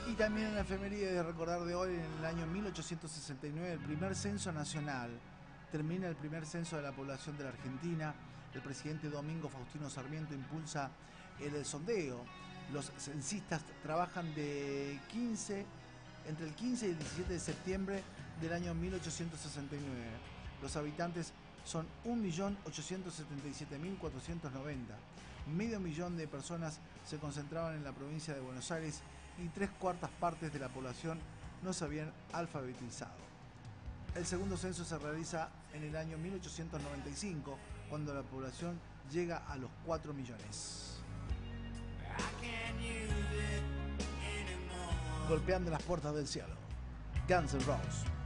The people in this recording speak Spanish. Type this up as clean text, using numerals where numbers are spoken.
Y también en la efeméride de recordar de hoy, en el año 1869, el primer censo nacional. Termina el primer censo de la población de la Argentina. El presidente Domingo Faustino Sarmiento impulsa el sondeo. Los censistas trabajan entre el 15 y el 17 de septiembre del año 1869. Los habitantes son 1.877.490. Medio millón de personas se concentraban en la provincia de Buenos Aires y 3/4 partes de la población no se habían alfabetizado. El segundo censo se realiza en el año 1895, cuando la población llega a los 4 millones. Golpeando las puertas del cielo. Guns N' Roses.